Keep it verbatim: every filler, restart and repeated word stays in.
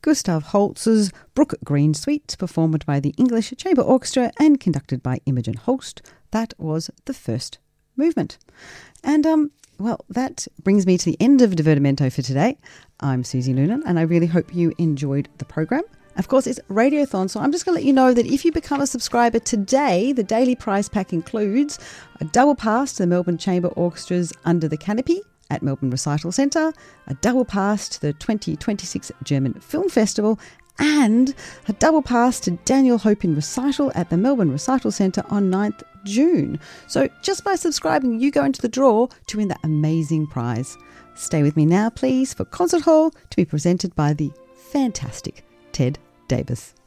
Gustav Holst's Brook Green Suite, performed by the English Chamber Orchestra and conducted by Imogen Holst. That was the first movement. And, um, well, that brings me to the end of Divertimento for today. I'm Susie Noonan, and I really hope you enjoyed the program. Of course, it's Radiothon, so I'm just going to let you know that if you become a subscriber today, the daily prize pack includes a double pass to the Melbourne Chamber Orchestra's Under the Canopy at Melbourne Recital Centre, a double pass to the twenty twenty-six German Film Festival, and a double pass to Daniel Hopin Recital at the Melbourne Recital Centre on ninth June. So just by subscribing, you go into the draw to win that amazing prize. Stay with me now, please, for Concert Hall to be presented by the fantastic Ted Davis.